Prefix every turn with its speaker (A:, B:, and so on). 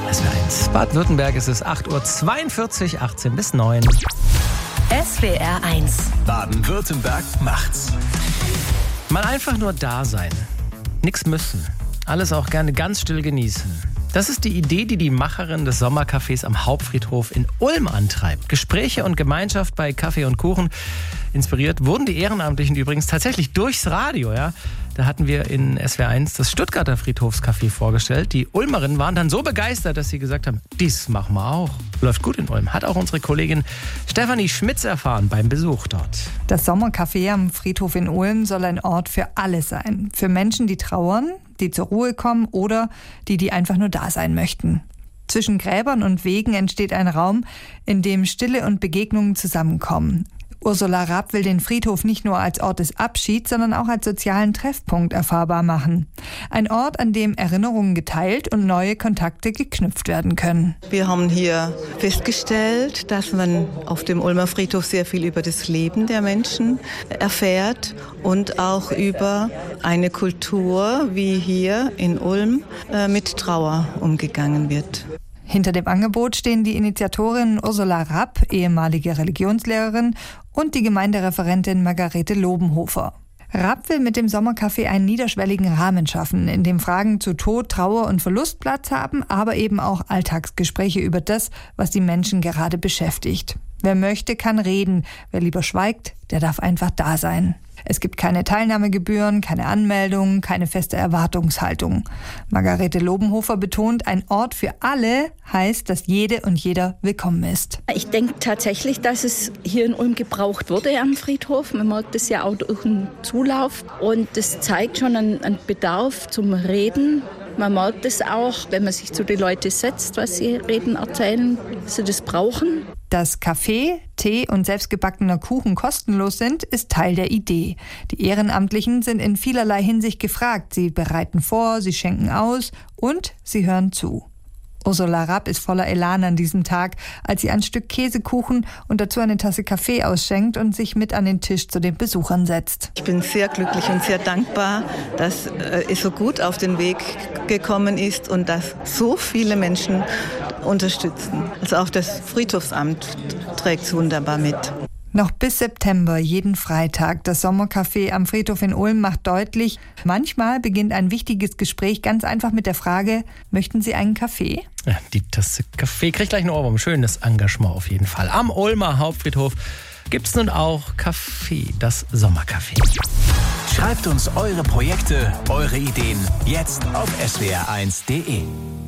A: SWR1 Baden-Württemberg, ist es 8:42 Uhr, 18 bis 9.
B: SWR1
C: Baden-Württemberg macht's.
A: Mal einfach nur da sein. Nix müssen. Alles auch gerne ganz still genießen. Das ist die Idee, die die Macherin des Sommercafés am Hauptfriedhof in Ulm antreibt. Gespräche und Gemeinschaft bei Kaffee und Kuchen. Inspiriert wurden die Ehrenamtlichen übrigens tatsächlich durchs Radio. Ja? Da hatten wir in SWR1 das Stuttgarter Friedhofscafé vorgestellt. Die Ulmerinnen waren dann so begeistert, dass sie gesagt haben, dies machen wir auch. Läuft gut in Ulm. Hat auch unsere Kollegin Stefanie Schmitz erfahren beim Besuch dort.
D: Das Sommercafé am Friedhof in Ulm soll ein Ort für alle sein. Für Menschen, die trauern, die zur Ruhe kommen oder die einfach nur da sein möchten. Zwischen Gräbern und Wegen entsteht ein Raum, in dem Stille und Begegnungen zusammenkommen. Ursula Rapp will den Friedhof nicht nur als Ort des Abschieds, sondern auch als sozialen Treffpunkt erfahrbar machen. Ein Ort, an dem Erinnerungen geteilt und neue Kontakte geknüpft werden können.
E: Wir haben hier festgestellt, dass man auf dem Ulmer Friedhof sehr viel über das Leben der Menschen erfährt und auch über eine Kultur, wie hier in Ulm mit Trauer umgegangen wird.
D: Hinter dem Angebot stehen die Initiatorin Ursula Rapp, ehemalige Religionslehrerin, und die Gemeindereferentin Margarete Lobenhofer. Rapp will mit dem Sommercafé einen niederschwelligen Rahmen schaffen, in dem Fragen zu Tod, Trauer und Verlust Platz haben, aber eben auch Alltagsgespräche über das, was die Menschen gerade beschäftigt. Wer möchte, kann reden. Wer lieber schweigt, der darf einfach da sein. Es gibt keine Teilnahmegebühren, keine Anmeldung, keine feste Erwartungshaltung. Margarete Lobenhofer betont, ein Ort für alle heißt, dass jede und jeder willkommen ist.
F: Ich denke tatsächlich, dass es hier in Ulm gebraucht wurde am Friedhof. Man merkt das ja auch durch den Zulauf. Und das zeigt schon einen Bedarf zum Reden. Man merkt es auch, wenn man sich zu den Leuten setzt, was sie reden, erzählen, dass sie das brauchen.
D: Dass Kaffee, Tee und selbstgebackener Kuchen kostenlos sind, ist Teil der Idee. Die Ehrenamtlichen sind in vielerlei Hinsicht gefragt. Sie bereiten vor, sie schenken aus und sie hören zu. Ursula Rapp ist voller Elan an diesem Tag, als sie ein Stück Käsekuchen und dazu eine Tasse Kaffee ausschenkt und sich mit an den Tisch zu den Besuchern setzt.
E: Ich bin sehr glücklich und sehr dankbar, dass es so gut auf den Weg gekommen ist und dass so viele Menschen unterstützen. Also auch das Friedhofsamt trägt es wunderbar mit.
D: Noch bis September, jeden Freitag. Das Sommercafé am Friedhof in Ulm macht deutlich, manchmal beginnt ein wichtiges Gespräch ganz einfach mit der Frage, möchten Sie einen Kaffee?
A: Ja, die Tasse Kaffee kriegt gleich einen Ohrwurm. Schönes Engagement auf jeden Fall. Am Ulmer Hauptfriedhof gibt es nun auch Kaffee, das Sommercafé.
C: Schreibt uns eure Projekte, eure Ideen jetzt auf swr1.de.